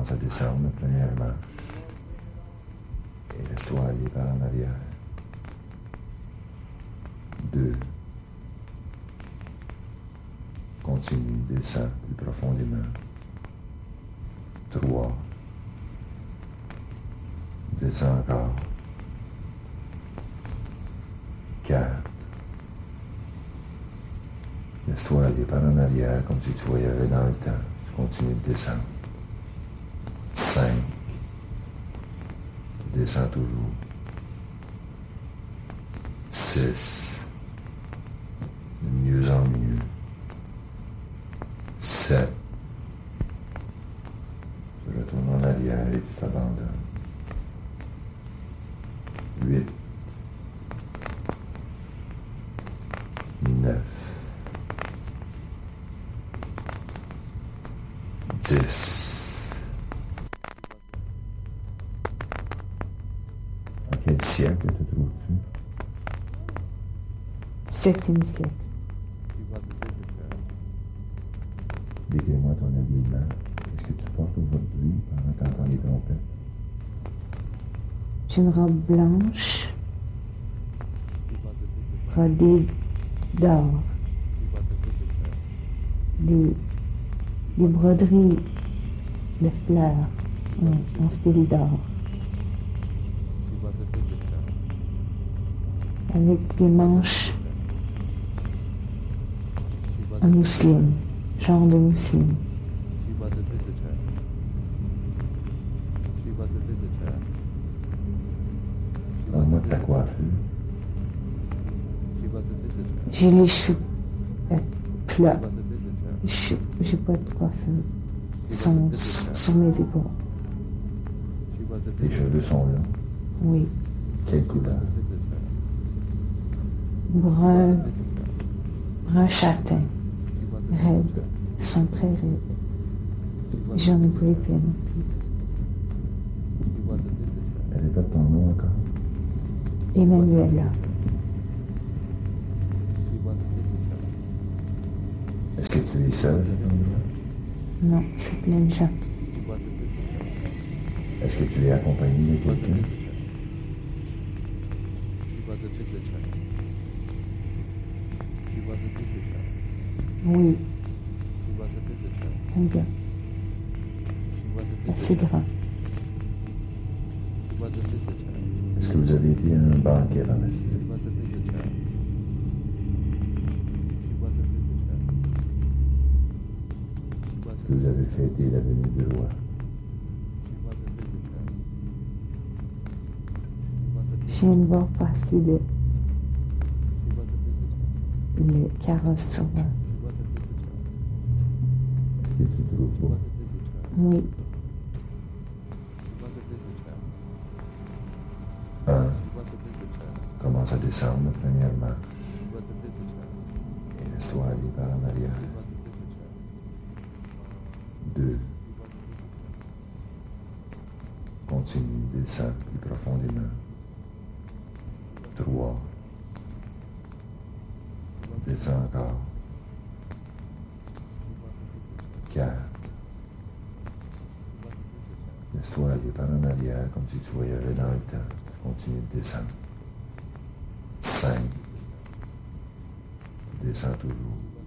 commence à descendre la première marche. Et laisse-toi aller par en arrière. 2. Continue, descends plus profondément. 3. Descends encore. 4. Laisse-toi aller par en arrière comme si tu voyageais dans le temps. Tu continues de descendre. 5. Tu descends toujours. 6. De mieux en mieux. 7. Tu retournes en arrière et tu t'abandonnes. 8. 9. 10. En quel siècle te trouves-tu? 7e siècle. Décris-moi ton habillement. Qu'est-ce que tu portes aujourd'hui pendant que tu entends les trompettes? J'ai une robe blanche, brodée d'or. Des broderies de fleurs en fil d'or. Avec des manches en mousseline, genre de mousseline. Parle-moi de ta coiffure. J'ai les cheveux plats. J'ai pas de coiffure. Ils sont sur mes épaules. Tes cheveux sont longs. Oui. Quelle couleur? Brun châtain. Raides. Ils sont très raides. J'en ai pas épais non plus. Répète ton nom encore. Emmanuela. Est-ce que tu es seule à cet endroit? Non, c'est plein de gens. Est-ce que tu es accompagnée de quelqu'un? Oui. Un gars. Assez grand. Est-ce que vous avez été à un banquet dans la cité? Est-ce que vous avez fêté la venue du roi? Je viens de voir passer le carrosse sur moi. Est-ce que tu trouves beau? Oui. 1. Commence à descendre la première marche. Et laisse-toi aller par en arrière. 2. Continue, descends plus profondément. 3. Descends encore. 4. Laisse-toi aller par en arrière comme si tu voyageais dans le temps. Tu continues de descendre. 5. Tu descends toujours.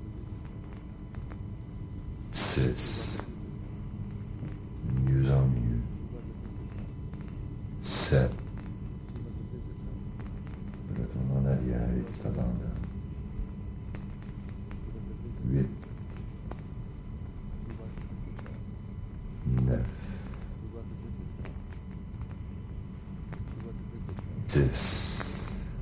6. De mieux en mieux. 7. Retourne en arrière et tu t'abandonnes. 8. 9. 10.